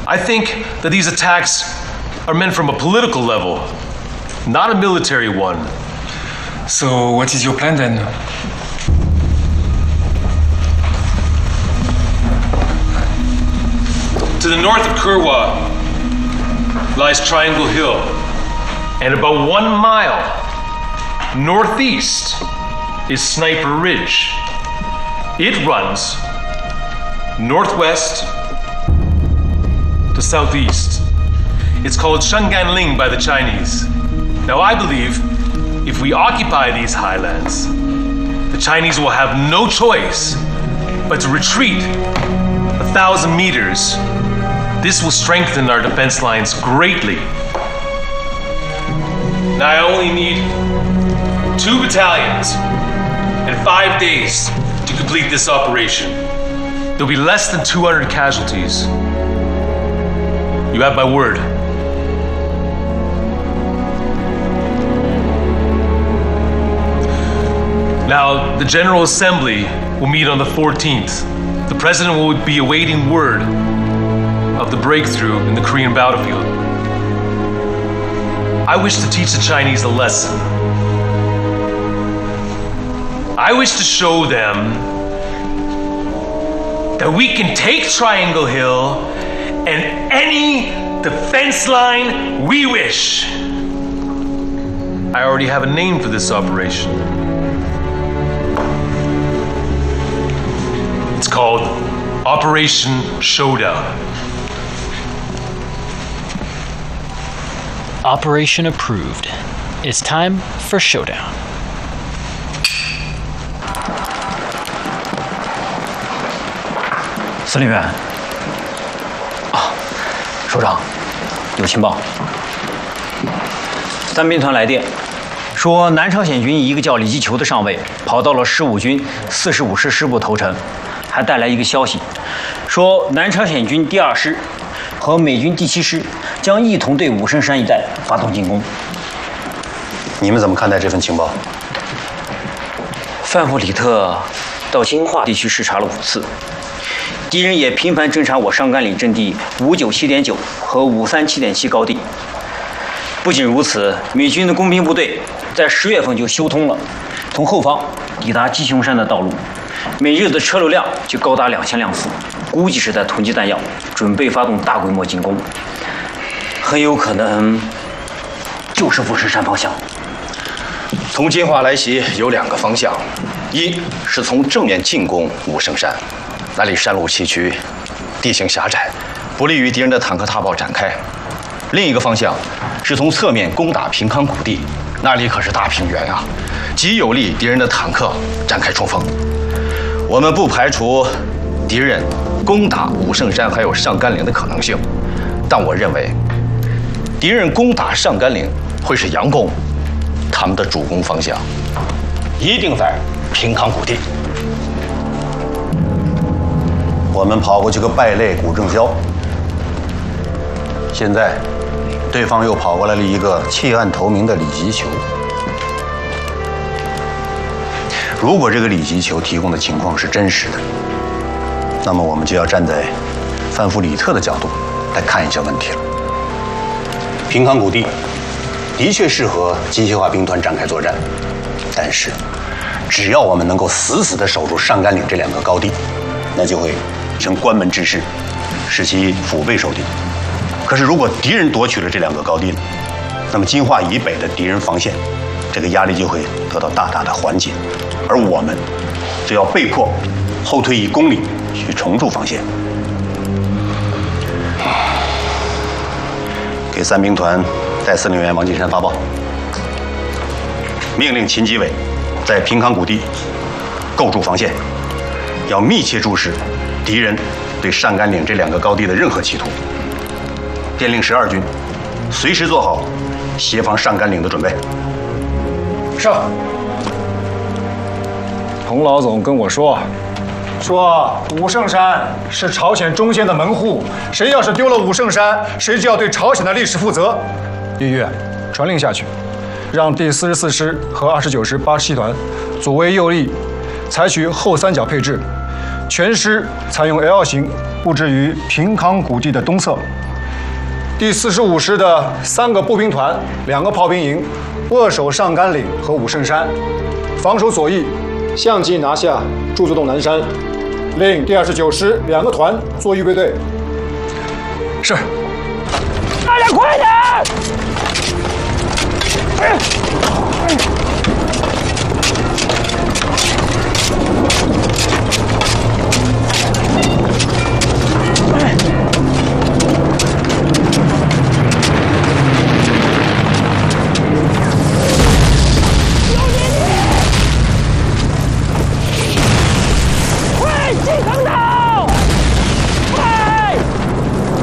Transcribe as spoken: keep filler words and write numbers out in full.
I think that these attacks are meant from a political level, not a military one. So, what is your plan then? To the north of Kurwa lies Triangle Hill, and about one mile northeast is Sniper Ridge. It runs northwest to southeast. It's called Shanganling by the Chinese. Now I believe if we occupy these highlands, the Chinese will have no choice but to retreat a thousand meters. This will strengthen our defense lines greatly. Now I only need two battalions and five days to complete this operation. There'll be less than two hundred casualties. You have my word. Now, the General Assembly will meet on the fourteenth. The President will be awaiting word of the breakthrough in the Korean battlefield. I wish to teach the Chinese a lesson. I wish to show them that we can take Triangle Hill and any defense line we wish. I already have a name for this operation. It's called Operation Showdown. Operation approved. It's time for showdown. 司令员，啊，首长，有情报。三兵团来电，说南朝鲜军一个叫李继球的上尉跑到了十五军四十五师师部投诚，还带来一个消息，说南朝鲜军第二师和美军第七师将一同对武圣山一带发动进攻。 你们怎么看待这份情报？ 范弗里特到金化地区视察了五次。 敌人也频繁侦察我上甘岭阵地五九七点九和五三七点七高地。不仅如此，美军的工兵部队在十月份就修通了从后方抵达鸡雄山的道路，每日的车流量就高达两千辆次，估计是在囤积弹药，准备发动大规模进攻。很有可能就是富士山方向。 从金华来袭有两个方向，一是从正面进攻武圣山。 那里山路崎岖，地形狭窄，不利于敌人的坦克踏炮展开。另一个方向是从侧面攻打平康谷地，那里可是大平原啊，极有利敌人的坦克展开冲锋。我们不排除敌人攻打武圣山还有上甘岭的可能性，但我认为敌人攻打上甘岭会是佯攻，他们的主攻方向一定在平康谷地。 我们跑过去个败类古正霄，现在对方又跑过来了一个弃暗投明的李吉球。如果这个李吉球提供的情况是真实的，那么我们就要站在范弗里特的角度来看一下问题了。平康谷地的确适合机械化兵团展开作战，但是只要我们能够死死地守住上甘岭这两个高地，那就会 成关门之势，使其腹背受敌。可是，如果敌人夺取了这两个高地呢，那么金化以北的敌人防线，这个压力就会得到大大的缓解，而我们就要被迫后退一公里去重筑防线。给三兵团代司令员王金山发报，命令秦基伟在平康谷地构筑防线，要密切注视 敌人对上甘岭这两个高地的任何企图，电令十二军随时做好协防上甘岭的准备。 上。彭老总跟我说，说武圣山是朝鲜中线的门户，谁要是丢了武圣山，谁就要对朝鲜的历史负责。玉玉，传令下去，让第四十四师和二十九师八十七团左卫右立，采取后三角配置。 全师采用 L 型布置于平康谷地的东侧。第四十五师的三个步兵团、两个炮兵营扼守上甘岭和武圣山，防守左翼，相继拿下柱子洞南山。令第二十九师两个团做预备队。 是。 大家快点！